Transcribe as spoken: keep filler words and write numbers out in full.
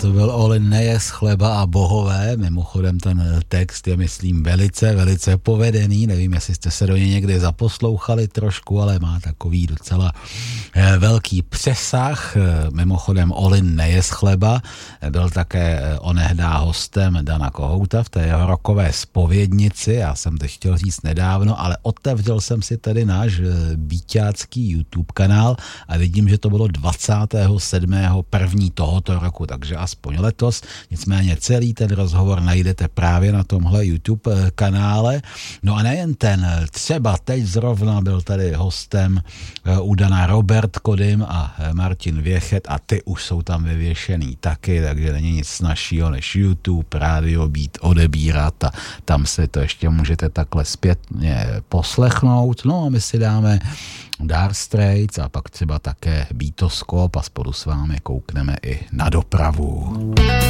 to byl Olin Nejes chleba a bohové. Mimochodem ten text je, myslím, velice, velice povedený. Nevím, jestli jste se do něj někdy zaposlouchali trošku, ale má takový docela velký přesah. Mimochodem Olin Nejes chleba byl také onehdá hostem Dana Kohouta v té jeho rokové zpovědnici. Já jsem to chtěl říct nedávno, ale otevřel jsem si tady náš býťácký YouTube kanál a vidím, že to bylo dvacátého sedmého prvního tohoto roku, takže aspoň letos. Nicméně celý ten rozhovor najdete právě na tomhle YouTube kanále. No a nejen ten, třeba teď zrovna byl tady hostem u Dana Robert Kodym a Martin Věchet a ty už jsou tam vyvěšený taky, takže není nic snazšího než YouTube, rádio být, odebírat a tam si to ještě můžete takhle zpětně poslechnout. No a my si dáme Dire Straits a pak třeba také Beatoskop a spolu s vámi koukneme i na dopravu.